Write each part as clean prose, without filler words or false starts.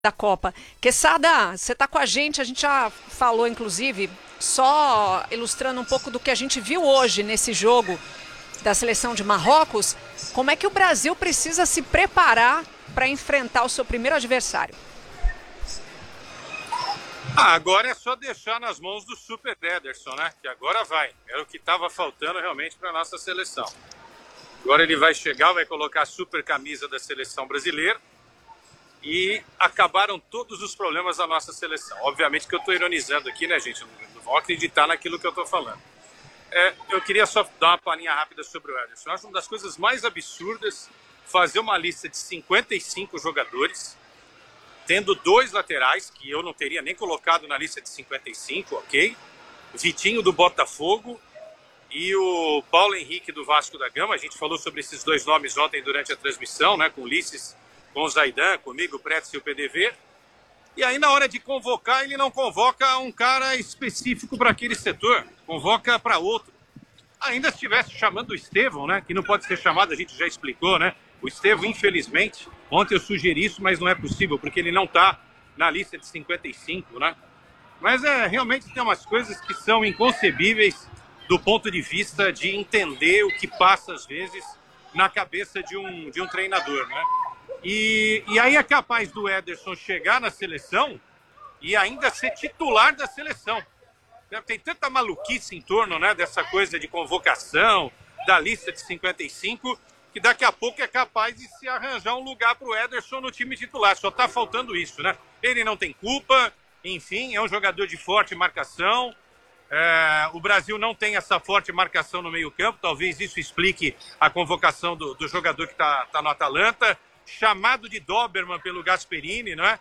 da Copa. Quesada, você está com a gente já falou, inclusive, só ilustrando um pouco do que a gente viu hoje nesse jogo da seleção de Marrocos, como é que o Brasil precisa se preparar para enfrentar o seu primeiro adversário? Agora é só deixar nas mãos do Super Ederson, né? Que agora vai. Era o que estava faltando realmente para a nossa seleção. Agora ele vai chegar, vai colocar a super camisa da seleção brasileira e acabaram todos os problemas da nossa seleção. Obviamente que eu estou ironizando aqui, né, gente? Não vão acreditar naquilo que eu estou falando. Eu queria só dar uma palhinha rápida sobre o Ederson. Eu acho uma das coisas mais absurdas fazer uma lista de 55 jogadores, tendo dois laterais, que eu não teria nem colocado na lista de 55, ok? Vitinho do Botafogo e o Paulo Henrique do Vasco da Gama. A gente falou sobre esses dois nomes ontem durante a transmissão, né? Com o Ulisses, com o Zaidan, comigo, o Pretz e o PDV. E aí, na hora de convocar, ele não convoca um cara específico para aquele setor, convoca para outro. Ainda se estivesse chamando o Estevão, né? Que não pode ser chamado, a gente já explicou, né? O Estevão, infelizmente, ontem eu sugeri isso, mas não é possível, porque ele não está na lista de 55, né? Mas realmente tem umas coisas que são inconcebíveis do ponto de vista de entender o que passa, às vezes, na cabeça de um treinador, né? E aí é capaz do Ederson chegar na seleção e ainda ser titular da seleção. Tem tanta maluquice em torno, né, dessa coisa de convocação, da lista de 55, que daqui a pouco é capaz de se arranjar um lugar para o Ederson no time titular. Só está faltando isso, né? Ele não tem culpa, enfim, é um jogador de forte marcação. O Brasil não tem essa forte marcação no meio-campo, talvez isso explique a convocação do jogador que está no Atalanta. Chamado de Doberman pelo Gasperini, não é?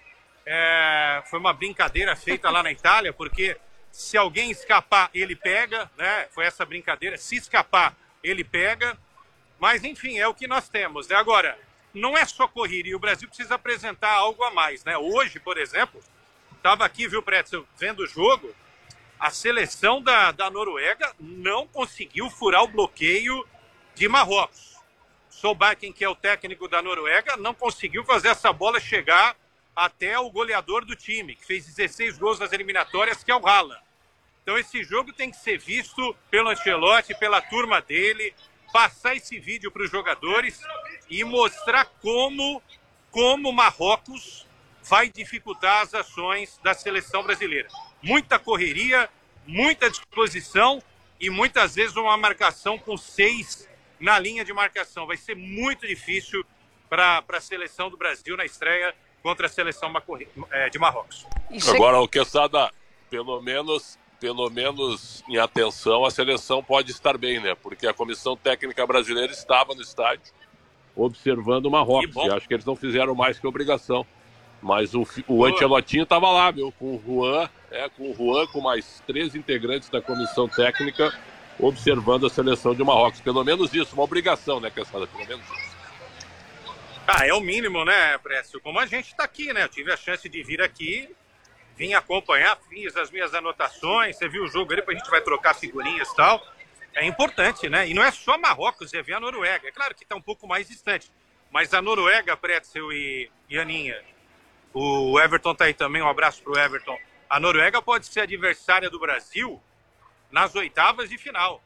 Foi uma brincadeira feita lá na Itália, porque se alguém escapar, ele pega, né? Foi essa brincadeira, se escapar, ele pega. Mas, enfim, é o que nós temos, né? Agora, não é só corrida, e o Brasil precisa apresentar algo a mais, né? Hoje, por exemplo, estava aqui, viu, Pretzel, vendo o jogo, a seleção da Noruega não conseguiu furar o bloqueio de Marrocos. Solbakken, que é o técnico da Noruega, não conseguiu fazer essa bola chegar até o goleador do time, que fez 16 gols nas eliminatórias, que é o Haaland. Então esse jogo tem que ser visto pelo Ancelotti, pela turma dele, passar esse vídeo para os jogadores e mostrar como Marrocos vai dificultar as ações da seleção brasileira. Muita correria, muita disposição e muitas vezes uma marcação com 6 na linha de marcação. Vai ser muito difícil para a seleção do Brasil na estreia contra a seleção de Marrocos. Agora, o Quesada, pelo menos em atenção, a seleção pode estar bem, né? Porque a comissão técnica brasileira estava no estádio observando o Marrocos. E acho que eles não fizeram mais que obrigação. Mas o Ancelotinho estava lá, meu, com o Juan, com mais 3 integrantes da comissão técnica, observando a seleção de Marrocos. Pelo menos isso, uma obrigação, né, Quesada? Pelo menos isso. É o mínimo, né, Précio? Como a gente está aqui, né? Eu tive a chance de vir aqui, vim acompanhar, fiz as minhas anotações, você viu o jogo ali, a gente vai trocar figurinhas e tal. É importante, né? E não é só Marrocos, é ver a Noruega. É claro que está um pouco mais distante, mas a Noruega, Précio e Aninha, o Everton tá aí também, um abraço pro Everton. A Noruega pode ser adversária do Brasil nas oitavas de final.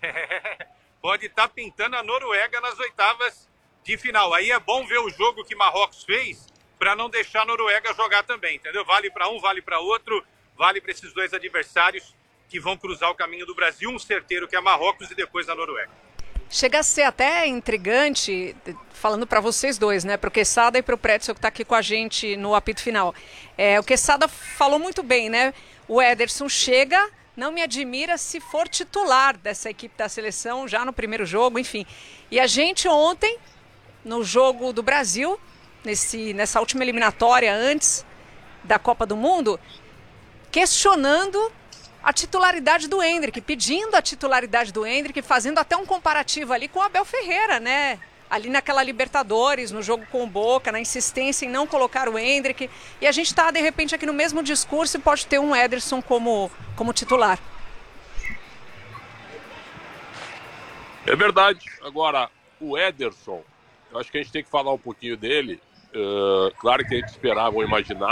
Pode estar pintando a Noruega nas oitavas de final. Aí é bom ver o jogo que Marrocos fez para não deixar a Noruega jogar também, entendeu? Vale para um, vale para outro, vale para esses dois adversários que vão cruzar o caminho do Brasil, um certeiro que é Marrocos e depois a Noruega. Chega a ser até intrigante, falando para vocês dois, né? Para o Quesada e para o Pretzel, que está aqui com a gente no apito final. O Quesada falou muito bem, né? O Ederson chega, não me admira se for titular dessa equipe da seleção já no primeiro jogo, enfim. E a gente ontem, no jogo do Brasil, nessa última eliminatória antes da Copa do Mundo, questionando a titularidade do Endrick, pedindo a titularidade do Endrick, fazendo até um comparativo ali com o Abel Ferreira, né? Ali naquela Libertadores, no jogo com o Boca, na insistência em não colocar o Endrick. E a gente está, de repente, aqui no mesmo discurso e pode ter um Ederson como titular. É verdade. Agora, o Ederson, eu acho que a gente tem que falar um pouquinho dele, claro que a gente esperava ou imaginava